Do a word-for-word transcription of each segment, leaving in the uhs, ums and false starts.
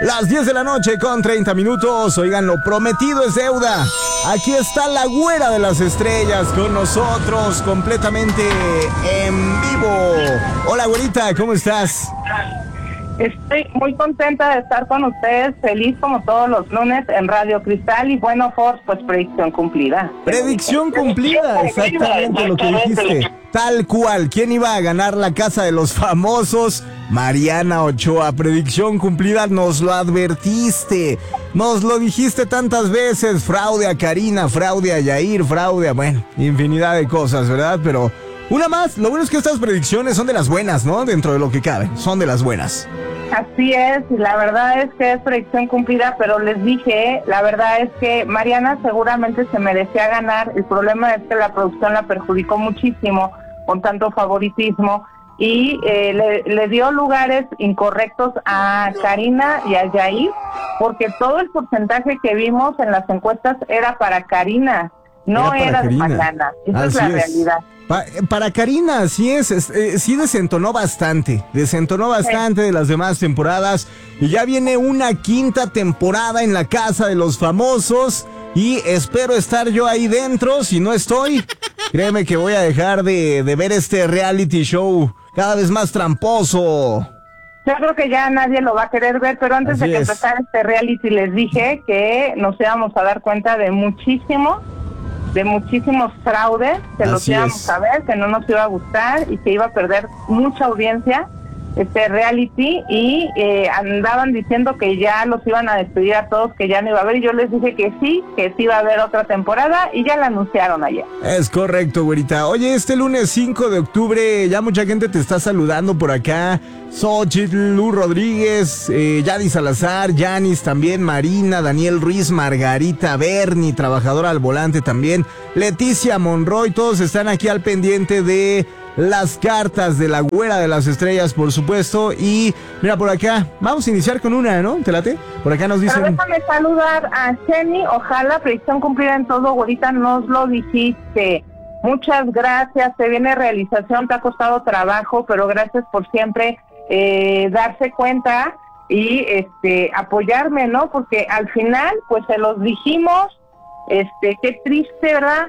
Las diez de la noche con treinta minutos. Oigan, lo prometido es deuda. Aquí está la güera de las estrellas con nosotros completamente en vivo. Hola, güerita, ¿cómo estás? Estoy muy contenta de estar con ustedes, feliz como todos los lunes en Radio Cristal y bueno, Force, pues predicción cumplida. Predicción cumplida, exactamente lo que dijiste. Tal cual, ¿quién iba a ganar la casa de los famosos? Mariana Ochoa, predicción cumplida, nos lo advertiste, nos lo dijiste tantas veces, fraude a Karina, fraude a Yair, fraude a, bueno, infinidad de cosas, ¿verdad? Pero una más, lo bueno es que estas predicciones son de las buenas, ¿no? Dentro de lo que cabe, son de las buenas. Así es, y la verdad es que es predicción cumplida, pero les dije, la verdad es que Mariana seguramente se merecía ganar, el problema es que la producción la perjudicó muchísimo con tanto favoritismo y eh, le, le dio lugares incorrectos a Karina y a Yair, porque todo el porcentaje que vimos en las encuestas era para Karina, no era, era de Mariana, esa es la realidad. Pa- para Karina, así es, es eh, sí desentonó bastante, desentonó bastante sí. de las demás temporadas y ya viene una quinta temporada en la casa de los famosos y espero estar yo ahí dentro, si no estoy, créeme que voy a dejar de, de ver este reality show cada vez más tramposo. Yo creo que ya nadie lo va a querer ver, pero antes así de que es. empezara este reality les dije que nos íbamos a dar cuenta de muchísimo de muchísimos fraudes, que los íbamos a ver, que no nos iba a gustar y que iba a perder mucha audiencia este reality y eh, andaban diciendo que ya los iban a despedir a todos, que ya no iba a haber, y yo les dije que sí, que sí iba a haber otra temporada y ya la anunciaron ayer. Es correcto, güerita. Oye, este lunes cinco de octubre ya mucha gente te está saludando por acá. Xochitl, Lu Rodríguez, eh, Yadi Salazar, Yanis también, Marina, Daniel Ruiz, Margarita Berni, trabajadora al volante también, Leticia Monroy, todos están aquí al pendiente de las cartas de la güera de las estrellas, por supuesto. Y mira por acá, vamos a iniciar con una, ¿no? ¿Te late? Por acá nos dicen... Pero déjame saludar a Jenny, ojalá predicción cumplida en todo, güerita, nos lo dijiste. Muchas gracias, te viene realización, te ha costado trabajo, pero gracias por siempre eh, darse cuenta y este apoyarme, ¿no? Porque al final, pues se los dijimos, este, qué triste, ¿verdad?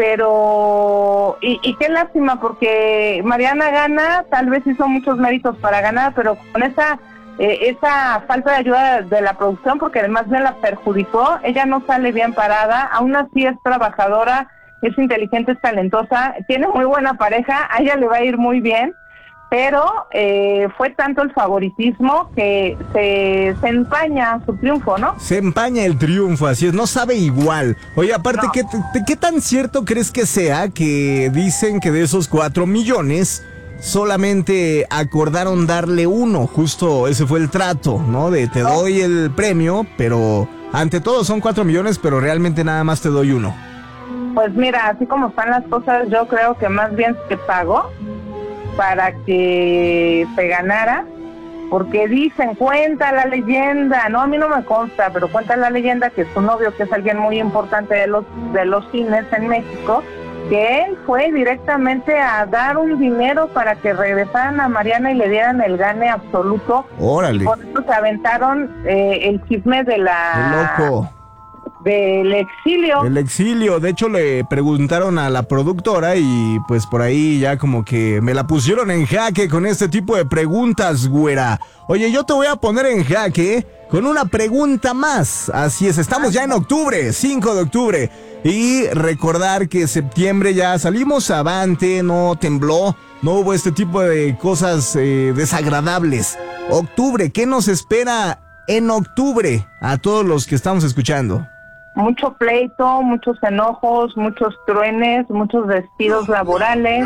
Pero, y, y qué lástima, porque Mariana gana, tal vez hizo muchos méritos para ganar, pero con esa eh, esa falta de ayuda de la producción, porque además bien la perjudicó, ella no sale bien parada, aún así es trabajadora, es inteligente, es talentosa, tiene muy buena pareja, a ella le va a ir muy bien, pero eh, fue tanto el favoritismo que se, se empaña su triunfo, ¿no? Se empaña el triunfo, así es, no sabe igual. Oye, aparte, no. ¿qué, ¿qué tan cierto crees que sea que dicen que de esos cuatro millones solamente acordaron darle uno? Justo ese fue el trato, ¿no? De te doy el premio, pero ante todo son cuatro millones, pero realmente nada más te doy uno. Pues mira, así como están las cosas, yo creo que más bien se pagó para que se ganara, porque dicen, cuenta la leyenda, no, a mí no me consta, pero cuenta la leyenda que su novio, que es alguien muy importante de los de los cines en México, que él fue directamente a dar un dinero para que regresaran a Mariana y le dieran el gane absoluto. Órale. Y por eso se aventaron eh, el chisme de la... ¡Qué loco! Del exilio. El exilio, de hecho le preguntaron a la productora y pues por ahí ya como que me la pusieron en jaque con este tipo de preguntas, güera. Oye, yo te voy a poner en jaque con una pregunta más. Así es, estamos ya en octubre, cinco de octubre. Y recordar que septiembre ya salimos avante, no tembló, no hubo este tipo de cosas eh, desagradables. Octubre, ¿qué nos espera en octubre a todos los que estamos escuchando? Mucho pleito, muchos enojos, muchos truenes, muchos despidos laborales.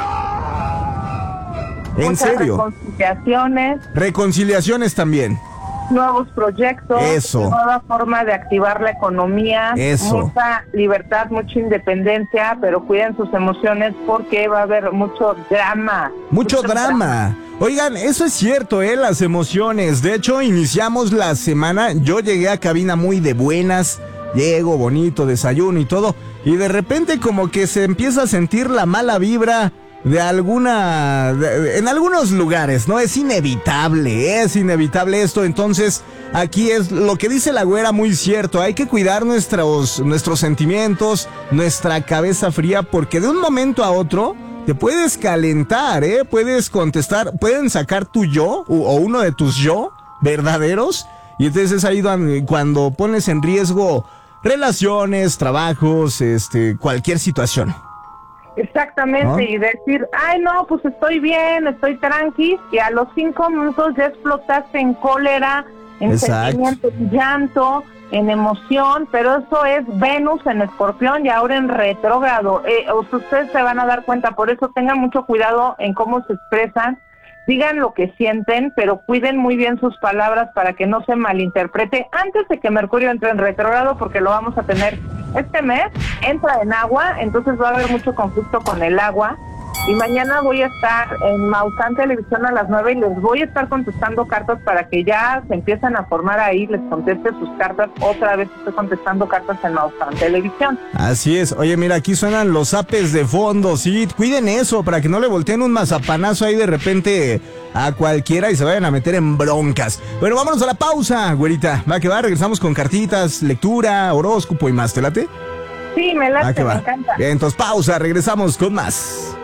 ¿En muchas serio? Reconciliaciones. Reconciliaciones también. Nuevos proyectos. Eso. Nueva forma de activar la economía. Eso. Mucha libertad, mucha independencia, pero cuiden sus emociones porque va a haber mucho drama. Mucho, mucho drama. drama. Oigan, eso es cierto, ¿eh? Las emociones. De hecho, iniciamos la semana. Yo llegué a cabina muy de buenas. Llego, bonito, desayuno y todo. Y de repente como que se empieza a sentir la mala vibra de alguna, de, en algunos lugares, ¿no? Es inevitable, es inevitable esto. Entonces, aquí es lo que dice la güera, muy cierto. Hay que cuidar nuestros, nuestros sentimientos, nuestra cabeza fría, porque de un momento a otro te puedes calentar, ¿eh? Puedes contestar, pueden sacar tu yo o, o uno de tus yo verdaderos. Y entonces es ahí cuando pones en riesgo relaciones, trabajos, este, cualquier situación. Exactamente, ¿no? Y decir, ay no, pues estoy bien, estoy tranqui, y a los cinco minutos ya explotaste en cólera, en Exacto. sentimiento, en llanto, en emoción, pero eso es Venus en Escorpión y ahora en retrógrado. Eh, ustedes se van a dar cuenta, por eso tengan mucho cuidado en cómo se expresan, digan lo que sienten, pero cuiden muy bien sus palabras para que no se malinterprete antes de que Mercurio entre en retrógrado, porque lo vamos a tener este mes, entra en agua, entonces va a haber mucho conflicto con el agua. Y mañana voy a estar en Maussan Televisión a las nueve y les voy a estar contestando cartas para que ya se empiecen a formar ahí, les conteste sus cartas. Otra vez estoy contestando cartas en Maussan Televisión. Así es. Oye, mira, aquí suenan los apes de fondo, sí, cuiden eso para que no le volteen un mazapanazo ahí de repente a cualquiera y se vayan a meter en broncas. Bueno, vámonos a la pausa, güerita. Va que va, regresamos con cartitas, lectura, horóscopo y más. ¿Te late? Sí, me late, me encanta. Bien, entonces pausa, regresamos con más.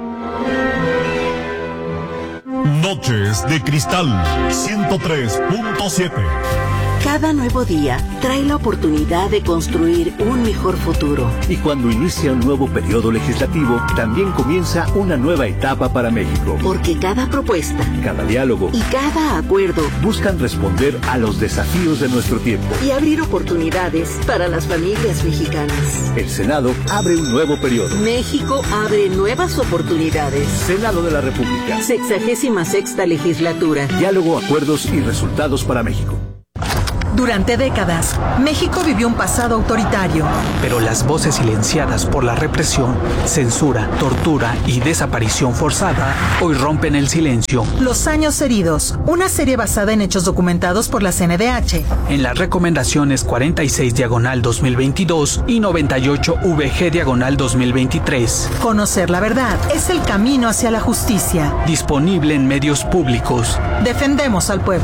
Noches de Cristal ciento tres punto siete. Cada nuevo día trae la oportunidad de construir un mejor futuro. Y cuando inicia un nuevo periodo legislativo, también comienza una nueva etapa para México. Porque cada propuesta, cada diálogo y cada acuerdo buscan responder a los desafíos de nuestro tiempo y abrir oportunidades para las familias mexicanas. El Senado abre un nuevo periodo. México abre nuevas oportunidades. Senado de la República. Sexagésima sexta legislatura. Diálogo, acuerdos y resultados para México. Durante décadas, México vivió un pasado autoritario. Pero las voces silenciadas por la represión, censura, tortura y desaparición forzada hoy rompen el silencio. Los años heridos, una serie basada en hechos documentados por la C N D H. En las recomendaciones cuarenta y seis diagonal dos mil veintidós y noventa y ocho V G diagonal dos mil veintitrés. Conocer la verdad es el camino hacia la justicia. Disponible en medios públicos. Defendemos al pueblo.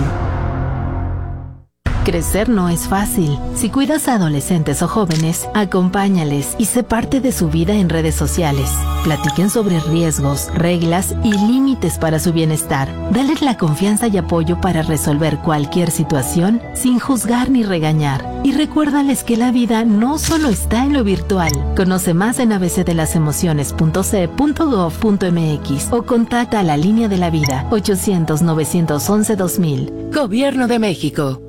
Crecer no es fácil. Si cuidas a adolescentes o jóvenes, acompáñales y sé parte de su vida en redes sociales. Platiquen sobre riesgos, reglas y límites para su bienestar. Dales la confianza y apoyo para resolver cualquier situación sin juzgar ni regañar. Y recuérdales que la vida no solo está en lo virtual. Conoce más en a b c de las emociones punto c e punto gov punto m x o contacta a la línea de la vida ochocientos, novecientos once, dos mil. Gobierno de México.